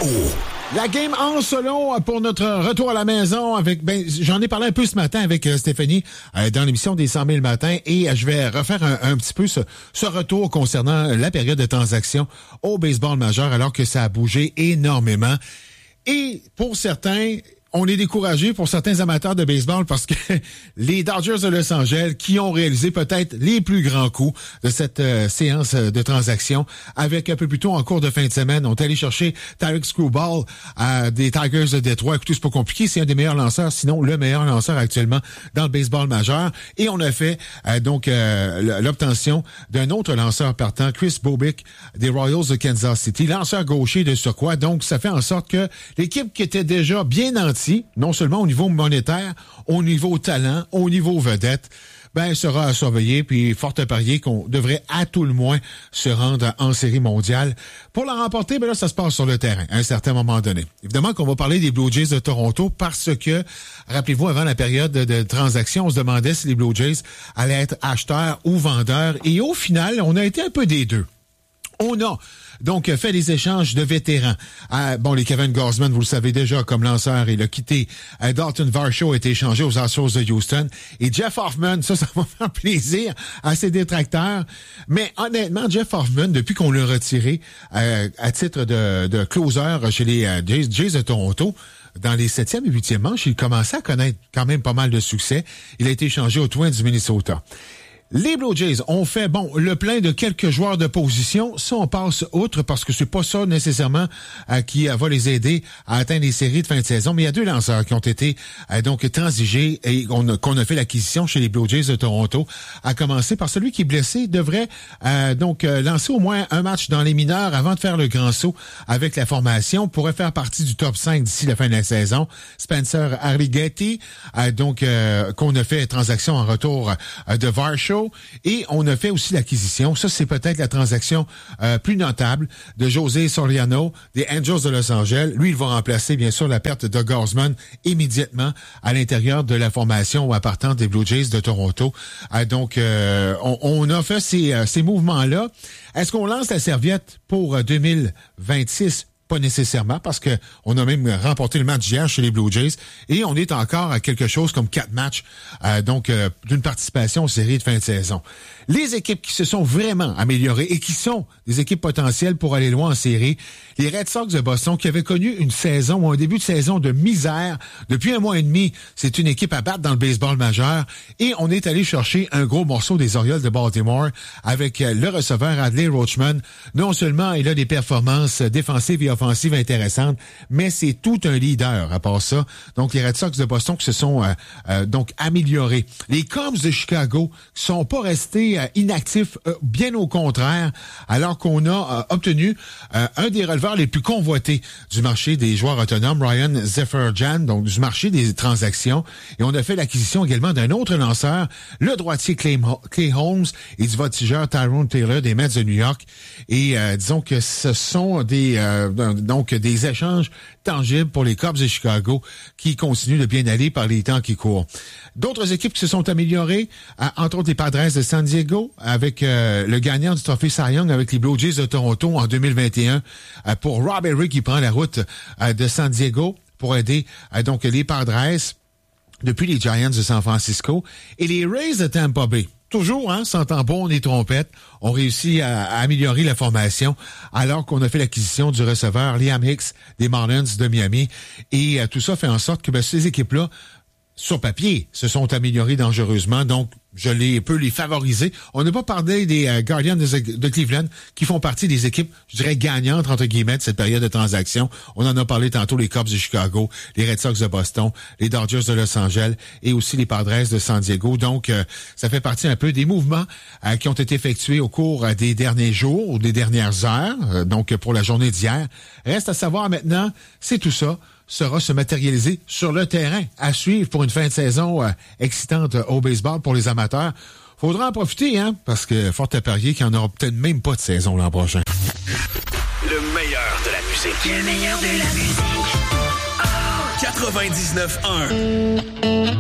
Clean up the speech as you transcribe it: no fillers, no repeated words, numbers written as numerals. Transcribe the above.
La game en solo pour notre retour à la maison avec, j'en ai parlé un peu ce matin avec Stéphanie dans l'émission des 100 000 le matin et je vais refaire un petit peu ce retour concernant la période de transaction au baseball majeur alors que ça a bougé énormément. Et pour certains, on est découragé pour certains amateurs de baseball parce que les Dodgers de Los Angeles qui ont réalisé peut-être les plus grands coups de cette séance de transaction avec un peu plus tôt en cours de fin de semaine, ont allé chercher Tarik Skubal des Tigers de Détroit. Écoutez, c'est pas compliqué, c'est un des meilleurs lanceurs, sinon le meilleur lanceur actuellement dans le baseball majeur. Et on a fait l'obtention d'un autre lanceur partant, Chris Bobik des Royals de Kansas City, lanceur gaucher de surcroît. Donc, ça fait en sorte que l'équipe qui était déjà bien nantie, non seulement au niveau monétaire, au niveau talent, au niveau vedette, sera à surveiller, puis fort à parier qu'on devrait à tout le moins se rendre en série mondiale. Pour la remporter, là, ça se passe sur le terrain, à un certain moment donné. Évidemment qu'on va parler des Blue Jays de Toronto parce que, rappelez-vous, avant la période de transaction, on se demandait si les Blue Jays allaient être acheteurs ou vendeurs, et au final, on a été un peu des deux. On a donc fait des échanges de vétérans. Les Kevin Gausman, vous le savez déjà, comme lanceur, il a quitté. Dalton Varsho a été échangé aux Astros de Houston. Et Jeff Hoffman, ça va faire plaisir à ses détracteurs. Mais honnêtement, Jeff Hoffman, depuis qu'on l'a retiré à titre de closer chez les Jays de Toronto, dans les 7e et 8e manches, il commençait à connaître quand même pas mal de succès. Il a été échangé aux Twins du Minnesota. Les Blue Jays ont fait, le plein de quelques joueurs de position. Ça, on passe outre parce que c'est pas ça nécessairement qui va les aider à atteindre les séries de fin de saison. Mais il y a deux lanceurs qui ont été transigés et qu'on a fait l'acquisition chez les Blue Jays de Toronto. À commencer par celui qui est blessé, devrait lancer au moins un match dans les mineurs avant de faire le grand saut avec la formation. Pourrait faire partie du top 5 d'ici la fin de la saison. Spencer Arrighetti, qu'on a fait transaction en retour de Varsho. Et on a fait aussi l'acquisition, ça c'est peut-être la transaction plus notable, de José Soriano des Angels de Los Angeles. Lui, il va remplacer bien sûr la perte de Gausman immédiatement à l'intérieur de la formation partant des Blue Jays de Toronto. On a fait ces mouvements-là. Est-ce qu'on lance la serviette pour 2026? Pas nécessairement, parce que on a même remporté le match hier chez les Blue Jays et on est encore à quelque chose comme 4 matchs d'une participation aux séries de fin de saison. Les équipes qui se sont vraiment améliorées et qui sont des équipes potentielles pour aller loin en série, les Red Sox de Boston qui avaient connu une saison ou un début de saison de misère depuis un mois et demi, c'est une équipe à battre dans le baseball majeur et on est allé chercher un gros morceau des Orioles de Baltimore avec le receveur Adley Rutschman. Non seulement il a des performances défensives et offensives intéressantes, mais c'est tout un leader à part ça. Donc les Red Sox de Boston qui se sont améliorés. Les Cubs de Chicago qui sont pas restés inactifs, bien au contraire, alors qu'on a obtenu un des releveurs les plus convoités du marché des joueurs autonomes, Ryan Zephyr-Jan, donc du marché des transactions. Et on a fait l'acquisition également d'un autre lanceur, le droitier Clay Holmes et du voltigeur Tyrone Taylor des Mets de New York. Et disons que ce sont des échanges tangibles pour les Cubs de Chicago qui continuent de bien aller par les temps qui courent. D'autres équipes qui se sont améliorées, entre autres les Padres de San Diego, avec le gagnant du trophée Cy Young avec les Blue Jays de Toronto en 2021, pour Rob Henry qui prend la route de San Diego pour aider les Padres depuis les Giants de San Francisco et les Rays de Tampa Bay. Toujours, sans tampon ni trompette, on réussit à améliorer la formation alors qu'on a fait l'acquisition du receveur Liam Hicks des Marlins de Miami. Et tout ça fait en sorte que ces équipes-là, sur papier, se sont améliorées dangereusement. Donc, je peux les favoriser. On n'a pas parlé des Guardians de Cleveland qui font partie des équipes, je dirais, gagnantes, entre guillemets, de cette période de transaction. On en a parlé tantôt, les Cubs de Chicago, les Red Sox de Boston, les Dodgers de Los Angeles et aussi les Padres de San Diego. Donc, ça fait partie un peu des mouvements qui ont été effectués au cours des derniers jours ou des dernières heures, donc pour la journée d'hier. Reste à savoir maintenant, c'est tout ça sera se matérialiser sur le terrain à suivre pour une fin de saison excitante au baseball pour les amateurs. Faudra en profiter, parce que fort à parier qu'il n'y en aura peut-être même pas de saison l'an prochain. Le meilleur de la musique. Le meilleur de la musique. Oh! 99.1